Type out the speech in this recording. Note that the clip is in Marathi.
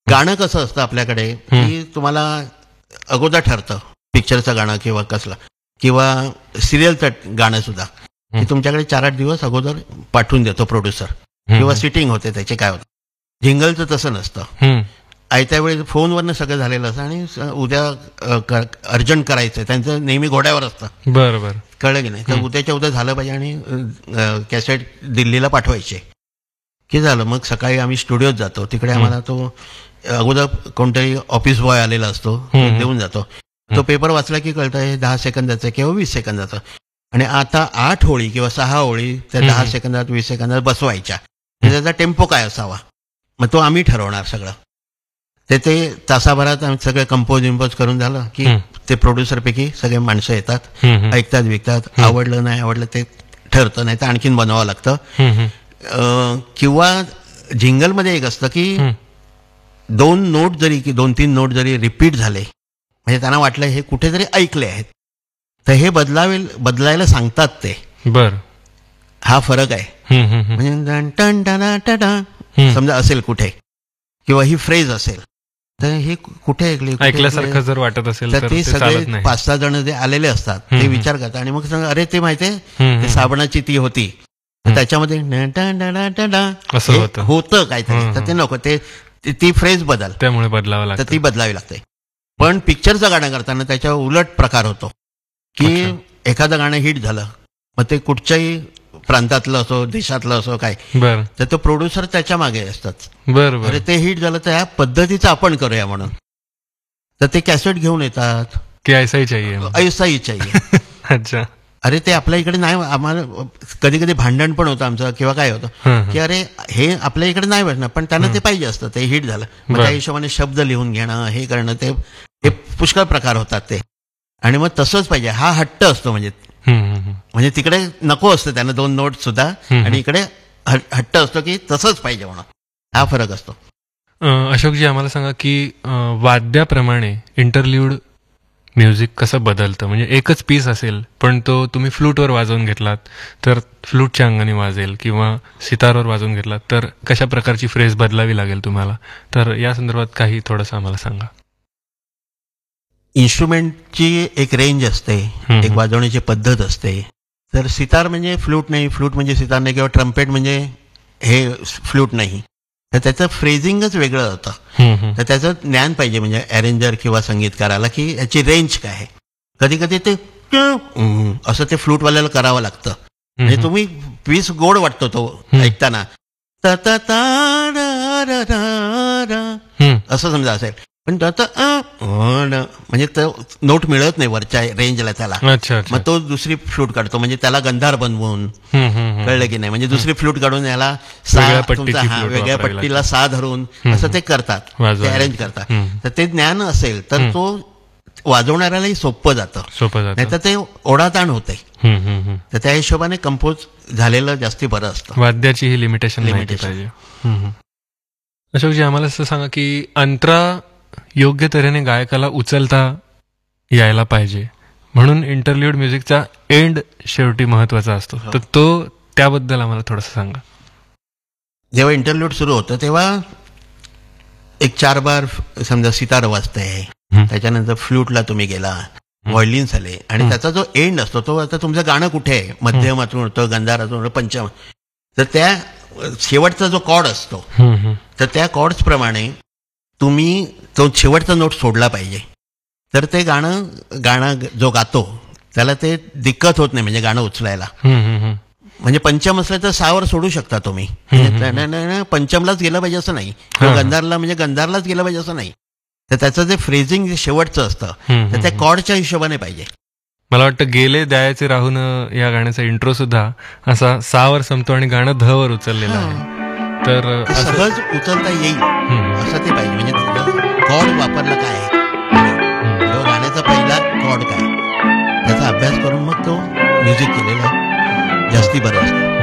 गाणं कसं असतं आपल्याकडे की तुम्हाला अगोदर ठरतं पिक्चरचं गाणं किंवा कसलं किंवा सिरियलचं गाणं सुद्धा की तुमच्याकडे 4-8 दिवस अगोदर पाठवून देतो प्रोड्युसर किंवा सिटिंग होते त्याचे काय होतं. जिंगलचं तसं नसतं. आयत्या वेळी फोनवरनं सगळं झालेलं असतं आणि उद्या अर्जंट करायचं त्यांचं नेहमी घोड्यावर असतं. बरोबर, कळलं की नाही. तर उद्याच्या उद्या झालं पाहिजे आणि कॅसेट दिल्लीला पाठवायचे की झालं. मग सकाळी आम्ही स्टुडिओत जातो. तिकडे आम्हाला तो अगोदर कोणतरी ऑफिस बॉय आलेला असतो देऊन जातो. तो पेपर वाचला की कळतं हे 10 सेकंदाचं किंवा 20 सेकंदाचं आणि आता 8 ओळी किंवा 6 ओळी त्या 10 सेकंदात 20 सेकंदात बसवायच्या. त्याचा टेम्पो काय असावा मग तो आम्ही ठरवणार सगळं. ते तासाभरात आम्ही सगळं कंपोज करून झालं की ते प्रोड्युसरपैकी सगळे माणसं येतात, ऐकतात विकतात. आवडलं नाही आवडलं ते ठरतं, नाही तर आणखीन बनवावं लागतं. किंवा जिंगलमध्ये एक असतं की 2 नोट जरी की 2-3 नोट जरी रिपीट झाले म्हणजे त्यांना वाटलं हे कुठेतरी ऐकले आहेत तर हे बदलायला सांगतात ते. बर, हा फरक आहे. म्हणजे समजा असेल कुठे किंवा ही फ्रेज असेल तर हे कुठे ऐकल्यासारखं जर वाटत असेल तर ते सगळे 5-6 जण जे आलेले असतात ते विचार करतात आणि मग सांगा अरे ते माहितीये साबणाची ती होती त्याच्यामध्ये होतं काहीतरी तर ते नको ती फ्रेज बदल त्यामुळे बदलावं लागतं, ती बदलावी लागते. पण पिक्चरचं गाणं करताना त्याच्या उलट प्रकार होतो की एखादं गाणं हिट झालं मग ते कुठच्याही प्रांतातलं असो देशातलं असो काय तर तो प्रोड्युसर त्याच्या मागे असतात. बरोबर, ते हिट झालं तर ह्या पद्धतीचं आपण करूया म्हणून तर ते कॅसेट घेऊन येतात की ऐसा ही चाहिए. अच्छा, अरे ते आपल्या इकडे नाही. आम्हाला कधी कधी भांडण पण होतं आमचं किंवा काय होतं की अरे हे आपल्या इकडे नाही बसणार पण त्यांना ते पाहिजे असतं ते हिट झालं मग त्या हिशोबाने शब्द लिहून घेणं हे करणं ते पुष्कळ प्रकार होतात ते. आणि मग तसंच पाहिजे हा हट्ट असतो म्हणजे तिकडे नको असतं त्यांना 2 नोट सुद्धा आणि इकडे हट्ट असतो की तसंच पाहिजे म्हणून. हा फरक असतो. अशोकजी आम्हाला सांगा की वाद्याप्रमाणे इंटरल्यूड म्युझिक कसं बदलतं. म्हणजे एकच पीस असेल पण तो तुम्ही फ्लूटवर वाजवून घेतलात तर फ्लूटच्या अंगाने वाजेल किंवा सितारवर वाजवून घेतलात तर कशा प्रकारची फ्रेज बदलावी लागेल तुम्हाला. तर या संदर्भात काही थोडंसं आम्हाला सांगा. इन्स्ट्रुमेंटची एक रेंज असते, एक वाजवण्याची पद्धत असते. तर सितार म्हणजे फ्लूट नाही, फ्लूट म्हणजे सितार नाही किंवा ट्रम्पेट म्हणजे हे फ्लूट नाही तर त्याचं फ्रेझिंगच वेगळं होतं. तर त्याचं ज्ञान पाहिजे म्हणजे अरेंजर किंवा संगीतकाराला की याची रेंज काय आहे. कधी कधी ते असं ते फ्लूटवाल्याला करावं लागतं म्हणजे तुम्ही पीस गोड वाटतो तो ऐकताना असं समजा असेल पण म्हणजे तो नोट मिळत नाही वरच्या रेंजला त्याला. मग तो दुसरी फ्लूट काढतो म्हणजे त्याला गंधार बनवून कळलं की नाही म्हणजे दुसरी फ्लूट काढून याला वेगळ्या पट्टीला सा धरून असं ते करतात ते अरेंज करतात. तर ते ज्ञान असेल तर तो वाजवणाऱ्यालाही सोपं जातं नाही तर ते ओढाताण होते. तर त्या हिशोबाने कंपोज झालेलं जास्ती बरं असतं. वाद्याची ही लिमिटेशन पाहिजे. अशोकजी आम्हाला असं सांगा की अंतरा योग्य तऱ्हेने गायकाला उचलता यायला पाहिजे म्हणून इंटरल्यूड म्युझिकचा एंड शेवटी महत्वाचा असतो तर तो त्याबद्दल आम्हाला थोडंसं सांगा. जेव्हा इंटरल्यूड सुरू होतं तेव्हा एक 4 बार समजा सितार वाजतंय त्याच्यानंतर फ्लूटला तुम्ही गेला व्हायोलिन्स आले आणि त्याचा जो एंड असतो तो आता तुमचं गाणं कुठे आहे मध्यमातून होतं गंधारातून होतं पंचम तर त्या शेवटचा जो कॉर्ड असतो तर त्या कॉर्ड्स प्रमाणे तुम्ही तो शेवटचा नोट सोडला पाहिजे तर ते गाणं जो गातो त्याला ते दिक्कत होत नाही म्हणजे गाणं उचलायला. म्हणजे पंचम असलं तर 6 वर सोडू शकता तुम्ही पंचमलाच गेलं पाहिजे असं नाही किंवा गंधारला म्हणजे गंधारलाच गेलं पाहिजे असं नाही. तर त्याचं जे फ्रेझिंग जे शेवटचं असतं तर त्या कॉर्डच्या हिशोबाने पाहिजे. मला वाटतं गेले द्यायचे राहून या गाण्याचा इंट्रो सुद्धा असा 6 वर संपतो आणि गाणं 10 वर उचललेलं आहे तर सहज उचलता येईल असं ते पाहिजे. म्हणजे कॉर्ड वापरला काय आहे किंवा गाण्याचा पहिला कॉर्ड काय त्याचा अभ्यास करून मग तो म्युझिक केलेला जास्ती बरं असतं.